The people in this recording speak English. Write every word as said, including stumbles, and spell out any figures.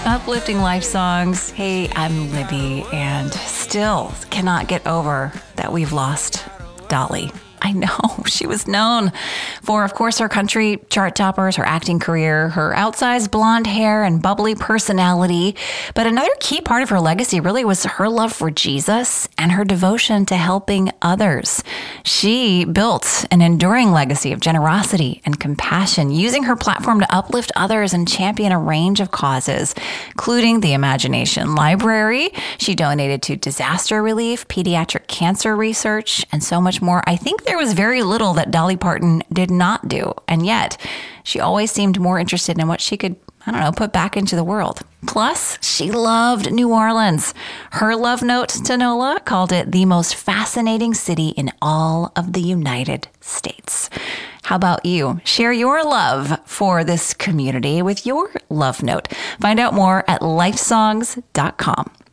Uplifting Life Songs. Hey, I'm Libby, and still cannot get over that we've lost Dolly. I know, she was known for, of course, her country chart toppers, her acting career, her outsized blonde hair and bubbly personality. But another key part of her legacy really was her love for Jesus and her devotion to helping others. She built an enduring legacy of generosity and compassion, using her platform to uplift others and champion a range of causes, including the Imagination Library. She donated to disaster relief, pediatric cancer research, and so much more. I think there was very little that Dolly Parton did not do, and yet she always seemed more interested in what she could, I don't know, put back into the world. Plus, she loved New Orleans. Her love note to Nola called it the most fascinating city in all of the United States. How about you? Share your love for this community with your love note. Find out more at lifesongs dot com.